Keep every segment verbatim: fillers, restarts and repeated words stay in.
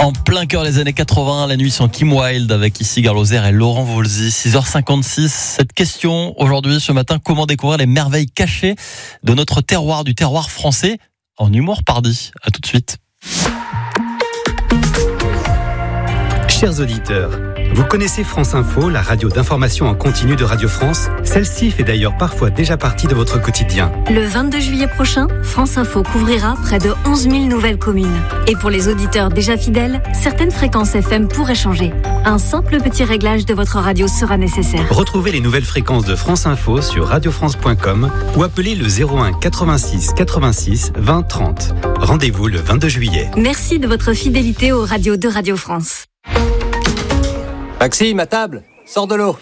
En plein cœur des années quatre-vingts, la nuit sans Kim Wilde avec ici Garloser et Laurent Voulzy. six heures cinquante-six. Cette question aujourd'hui, ce matin, comment découvrir les merveilles cachées de notre terroir, du terroir français, en humour pardi. À tout de suite. Chers auditeurs, vous connaissez France Info, la radio d'information en continu de Radio France? Celle-ci fait d'ailleurs parfois déjà partie de votre quotidien. Le vingt-deux juillet prochain, France Info couvrira près de onze mille nouvelles communes. Et pour les auditeurs déjà fidèles, certaines fréquences F M pourraient changer. Un simple petit réglage de votre radio sera nécessaire. Retrouvez les nouvelles fréquences de France Info sur radio france point com ou appelez le zéro un quatre-vingt-six quatre-vingt-six vingt trente. Rendez-vous le vingt-deux juillet. Merci de votre fidélité aux radios de Radio France. Maxime, à table, sors de l'eau.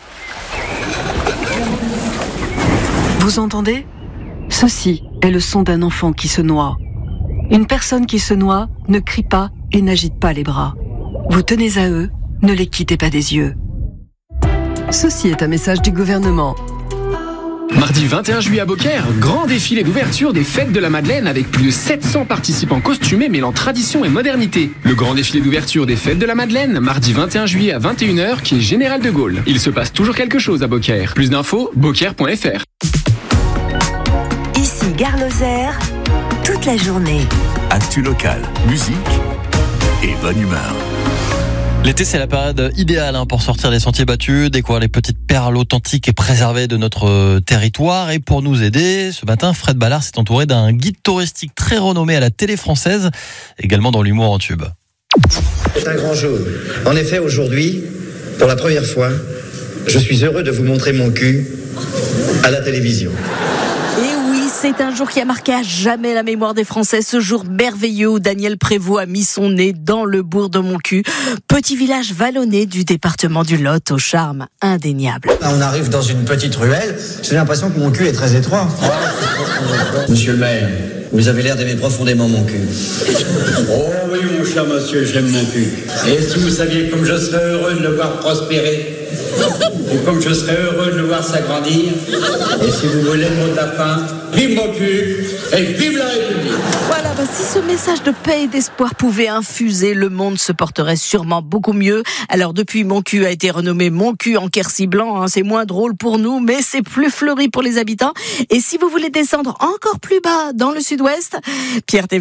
Vous entendez ? Ceci est le son d'un enfant qui se noie. Une personne qui se noie ne crie pas et n'agite pas les bras. Vous tenez à eux, ne les quittez pas des yeux. Ceci est un message du gouvernement. Mardi vingt et un juillet à Beaucaire, grand défilé d'ouverture des Fêtes de la Madeleine avec plus de sept cents participants costumés mêlant tradition et modernité. Le grand défilé d'ouverture des Fêtes de la Madeleine, mardi vingt et un juillet à vingt et une heures, qui est Général de Gaulle. Il se passe toujours quelque chose à Beaucaire. Plus d'infos, beaucaire point f r. Ici Garloser, toute la journée. Actu local, musique et bonne humeur. L'été, c'est la période idéale hein, pour sortir des sentiers battus, découvrir les petites perles authentiques et préservées de notre territoire. Et pour nous aider, ce matin, Fred Ballard s'est entouré d'un guide touristique très renommé à la télé française, également dans l'humour en tube. C'est un grand jour. En effet, aujourd'hui, pour la première fois, je suis heureux de vous montrer mon cul à la télévision. C'est un jour qui a marqué à jamais la mémoire des Français, ce jour merveilleux où Daniel Prévost a mis son nez dans le bourg de Montcuq, petit village vallonné du département du Lot au charme indéniable. On arrive dans une petite ruelle, j'ai l'impression que mon cul est très étroit. Monsieur le maire, vous avez l'air d'aimer profondément mon cul. Oh oui, mon cher monsieur, j'aime mon cul. Et si vous saviez comme je serais heureux de le voir prospérer, et comme je serais heureux de le voir s'agrandir, et si vous voulez le mot de la fin, vive mon cul et vive la République. Voilà, bah, si ce message de paix et d'espoir pouvait infuser, le monde se porterait sûrement beaucoup mieux. Alors depuis, mon cul a été renommé Mon cul en Quercy blanc, hein, c'est moins drôle pour nous, mais c'est plus fleuri pour les habitants. Et si vous voulez descendre encore plus bas dans le sud-ouest, Pierre